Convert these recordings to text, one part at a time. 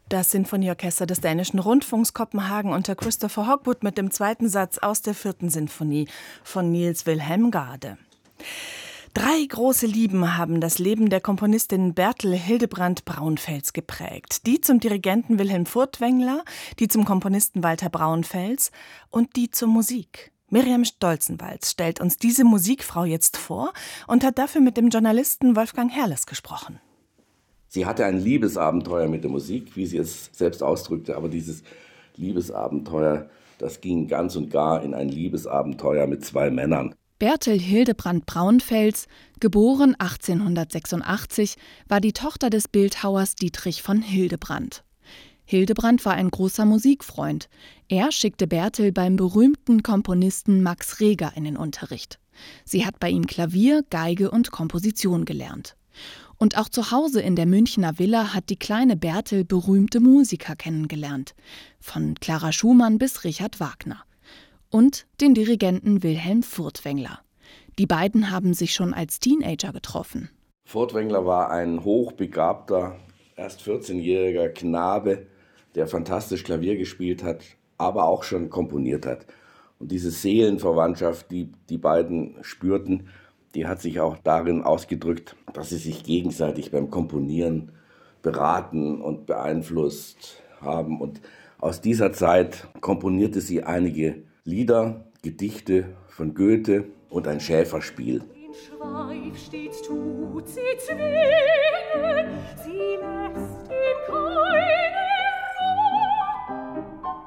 Das Sinfonieorchester des Dänischen Rundfunks Kopenhagen unter Christopher Hogwood mit dem zweiten Satz aus der 4. Sinfonie von Niels Wilhelm Gade. 3 große Lieben haben das Leben der Komponistin Bertel Hildebrandt Braunfels geprägt. Die zum Dirigenten Wilhelm Furtwängler, die zum Komponisten Walter Braunfels und die zur Musik. Miriam Stolzenwalz stellt uns diese Musikfrau jetzt vor und hat dafür mit dem Journalisten Wolfgang Herrles gesprochen. Sie hatte ein Liebesabenteuer mit der Musik, wie sie es selbst ausdrückte, aber dieses Liebesabenteuer, das ging ganz und gar in ein Liebesabenteuer mit 2 Männern. Bertel Hildebrandt Braunfels, geboren 1886, war die Tochter des Bildhauers Dietrich von Hildebrandt. Hildebrandt war ein großer Musikfreund. Er schickte Bertel beim berühmten Komponisten Max Reger in den Unterricht. Sie hat bei ihm Klavier, Geige und Komposition gelernt. Und auch zu Hause in der Münchner Villa hat die kleine Bertel berühmte Musiker kennengelernt. Von Clara Schumann bis Richard Wagner. Und den Dirigenten Wilhelm Furtwängler. Die beiden haben sich schon als Teenager getroffen. Furtwängler war ein hochbegabter, erst 14-jähriger Knabe, der fantastisch Klavier gespielt hat, aber auch schon komponiert hat. Und diese Seelenverwandtschaft, die die beiden spürten, die hat sich auch darin ausgedrückt, dass sie sich gegenseitig beim Komponieren beraten und beeinflusst haben. Und aus dieser Zeit komponierte sie einige Lieder, Gedichte von Goethe und ein Schäferspiel. Den Schweif stets tut sie zwingen, sie lässt ihm keine Ruhe.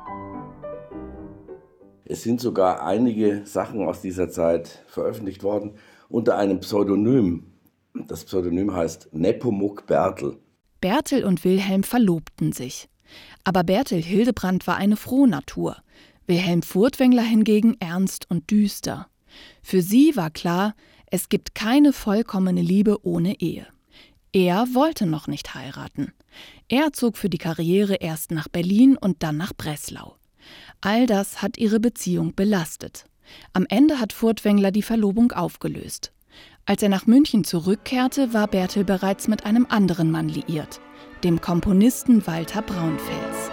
Es sind sogar einige Sachen aus dieser Zeit veröffentlicht worden, unter einem Pseudonym. Das Pseudonym heißt Nepomuk Bertel. Bertel und Wilhelm verlobten sich. Aber Bertel Hildebrandt war eine Frohnatur. Wilhelm Furtwängler hingegen ernst und düster. Für sie war klar, es gibt keine vollkommene Liebe ohne Ehe. Er wollte noch nicht heiraten. Er zog für die Karriere erst nach Berlin und dann nach Breslau. All das hat ihre Beziehung belastet. Am Ende hat Furtwängler die Verlobung aufgelöst. Als er nach München zurückkehrte, war Bertel bereits mit einem anderen Mann liiert, dem Komponisten Walter Braunfels.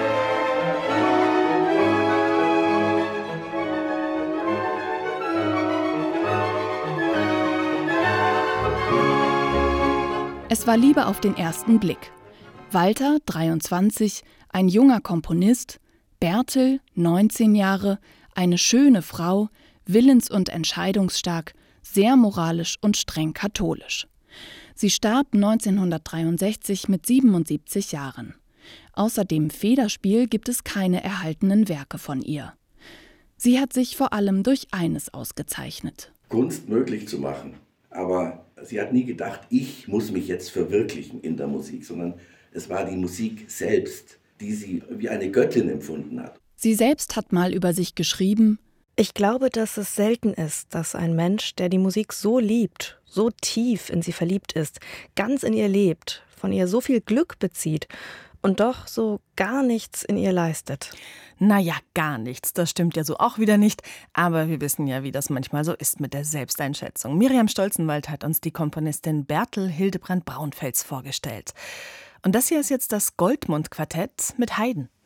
Es war Liebe auf den ersten Blick. Walter, 23, ein junger Komponist, Bertel, 19 Jahre, eine schöne Frau, willens- und entscheidungsstark, sehr moralisch und streng katholisch. Sie starb 1963 mit 77 Jahren. Außer dem Federspiel gibt es keine erhaltenen Werke von ihr. Sie hat sich vor allem durch eines ausgezeichnet: Kunst möglich zu machen. Aber sie hat nie gedacht, ich muss mich jetzt verwirklichen in der Musik, sondern es war die Musik selbst, die sie wie eine Göttin empfunden hat. Sie selbst hat mal über sich geschrieben: Ich glaube, dass es selten ist, dass ein Mensch, der die Musik so liebt, so tief in sie verliebt ist, ganz in ihr lebt, von ihr so viel Glück bezieht und doch so gar nichts in ihr leistet. Naja, gar nichts, das stimmt ja so auch wieder nicht. Aber wir wissen ja, wie das manchmal so ist mit der Selbsteinschätzung. Miriam Stolzenwalz hat uns die Komponistin Bertel Hildebrandt Braunfels vorgestellt. Und das hier ist jetzt das Goldmund-Quartett mit Haydn.